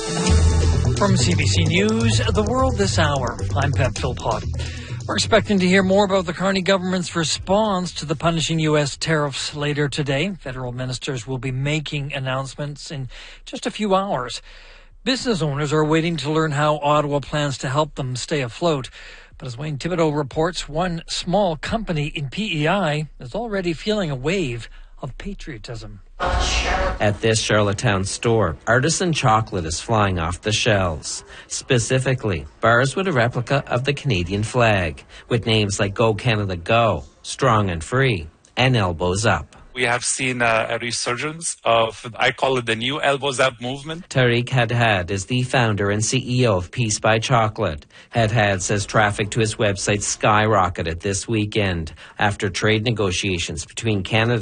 From CBC News, The World This Hour, I'm Pep Philpott. We're expecting to hear more about the Carney government's response to the punishing U.S. tariffs later today. Federal ministers will be making announcements in just a few hours. Business owners are waiting to learn how Ottawa plans to help them stay afloat. But as Wayne Thibodeau reports, one small company in PEI is already feeling a wave of patriotism. At this Charlottetown store, artisan chocolate is flying off the shelves. Specifically, bars with a replica of the Canadian flag, with names like Go Canada Go, Strong and Free, and Elbows Up. We have seen a resurgence of, I call it the new Elbows Up movement. Tariq Hadhad is the founder and CEO of Peace by Chocolate. Hadhad says traffic to his website skyrocketed this weekend after trade negotiations between Canada